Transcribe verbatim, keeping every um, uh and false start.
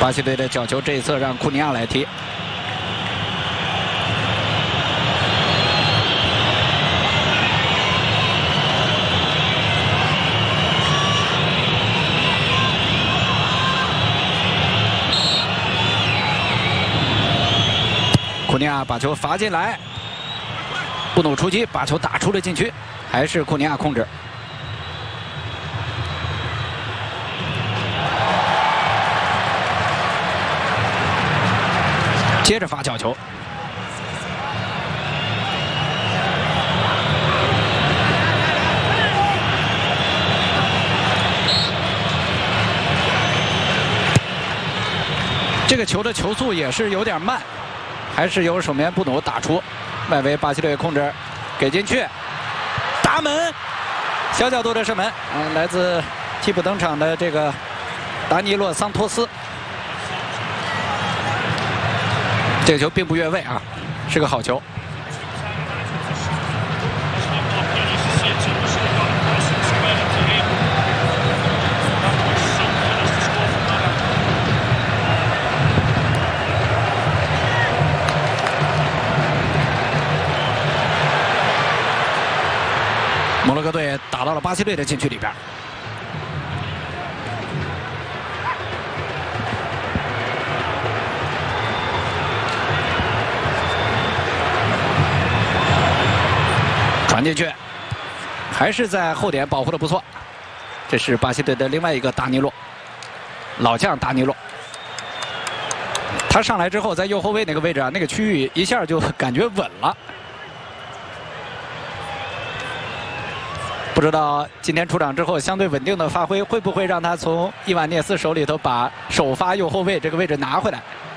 巴西队的角球这一侧让库尼亚来踢。 库尼亚把球罚进来，布努出击，把球打出了禁区，还是库尼亚控制。接着发角球，这个球的球速也是有点慢。 还是由守门员布努打出，外围巴西队控制，给进去，打门，小角度的射门，嗯，来自替补登场的这个达尼洛桑托斯，这个球并不越位啊，是个好球。 摩洛哥队打到了巴西队的禁区里边，传进去，还是在后点保护的不错。这是巴西队的另外一个达尼洛，老将达尼洛。他上来之后，在右后卫那个位置啊，那个区域一下就感觉稳了。 不知道今天出场之后相对稳定的发挥，会不会让他从伊瓦涅斯手里头把首发右后卫这个位置拿回来？